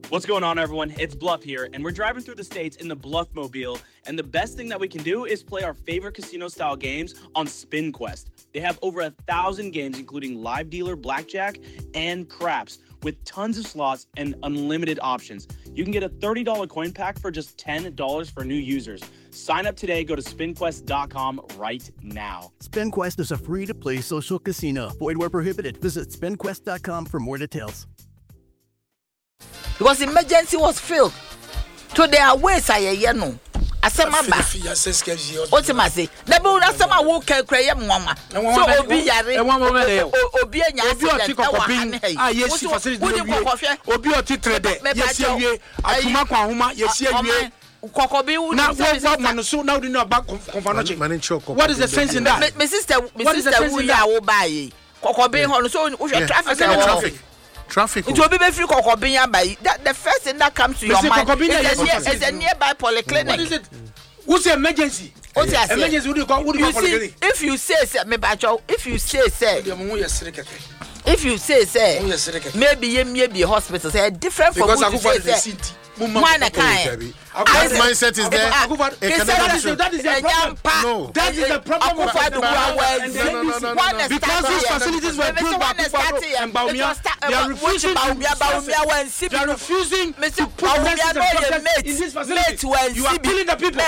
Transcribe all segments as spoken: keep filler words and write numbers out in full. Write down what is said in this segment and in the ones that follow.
What's going on, everyone? It's Bluff here, and we're driving through the States in the Bluff Mobile, and the best thing that we can do is play our favorite casino-style games on SpinQuest. They have over a thousand games, including live dealer, blackjack, and craps, with tons of slots and unlimited options. You can get a thirty dollars coin pack for just ten dollars for new users. Sign up today. Go to spin quest dot com right now. SpinQuest is a free-to-play social casino. Void where prohibited. Visit spin quest dot com for more details. Because emergency was filled. To their ways, I know. I said, my back. What's my say? The bull, that's my walk, cray, mamma. So, Obi, and one moment, Obi, and Yassy, ah, yes, you facility, Obi, or Titre, yes, you are Kumaka, yes, you are. Kokobi, now, what so now do you know about Confanoche? What is the sense in that? My sister, what is the sense in that? I will buy Kokobi, so we should traffic. Traffic. It will be free Kokobinya by that. The first thing that comes to your mind is a, near, is a nearby polyclinic. What is it? What's the emergency? What's the emergency? What do you call? What do you call polyclinic? If you say, say, me bacho. If you say, say, if you say, say, maybe maybe hospital say different from what you say. Say, one a kind. That mindset is there. That is the problem. No, that is the problem. No, no, no, no. Because these facilities were built by Akufo and Bawumia, they are refusing. They are refusing to put nurses and doctors in this facility. You are killing the people.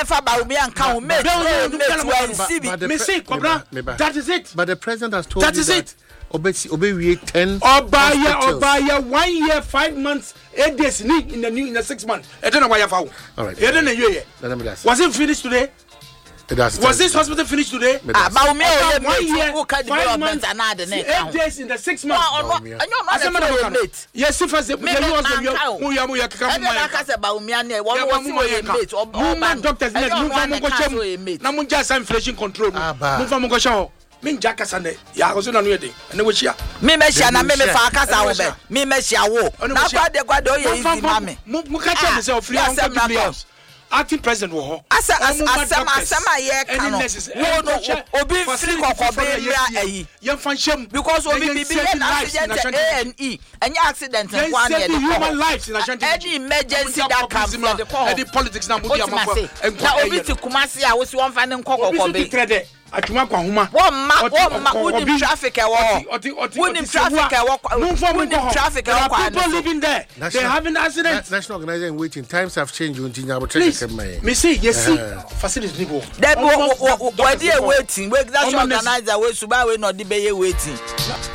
That is it. But the president has told that you is that. It. Obey, obey, we ten. Obaya, Obaya, one year, five months, eight days in the new in the six months. I don't know why you found. All right. I don't know you. Was it finished today? Was this hospital finished today? About me, one year, five months, eight days in the six months. Yes, if I say, me, you also you, you, you, you, come on, doctors, no, just inflation control. Move on, me jaka sande ya go so na no yede ene wo chia me me chia na me me fa kasa wo be me me chia wo na kwa de kwa de o ye easy mame mu ka che me say free on to players acting president wo ho asa asa asama ye ka no wo no obi free kokobe mira ayi ye fan sham because obi bibi na accident A and E anya accident one year the human lives in Ashanti any emergency that comes in the call any politics na mo dia amafo na obi ti kumasi a wo si won fa ne kokobe atuma kwa homa wo ma wo ma wo ni traffic e wo wo ni traffic e wo wo ni traffic e wo people living there they having accidents. National organization waiting times have changed until now me see you see facilities people that wo wo wo dey waiting we national organizer we suba we no dey waiting.